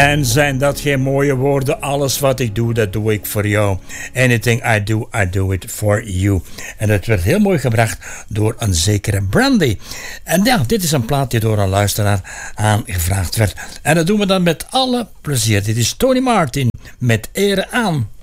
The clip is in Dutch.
En zijn dat geen mooie woorden? Alles wat ik doe, dat doe ik voor jou. Anything I do it for you. En dat werd heel mooi gebracht door een zekere Brandy. En ja, dit is een plaat die door een luisteraar aangevraagd werd. En dat doen we dan met alle plezier. Dit is Tony Martin met Ere aan.